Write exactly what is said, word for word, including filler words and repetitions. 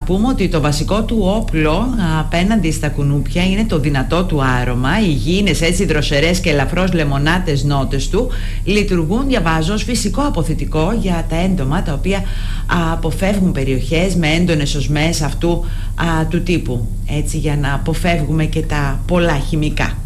πούμε ότι το βασικό του όπλο απέναντι στα κουνούπια είναι το δυνατό του άρωμα. Οι υγιεινές, έτσι δροσερές και ελαφρώς λεμονάτες νότες του λειτουργούν, διαβάζω, ως φυσικό αποθητικό για τα έντομα τα οποία αποφεύγουν περιοχές με έντονες οσμές αυτού α, του τύπου, έτσι, για να αποφεύγουμε και τα πολλά χημικά.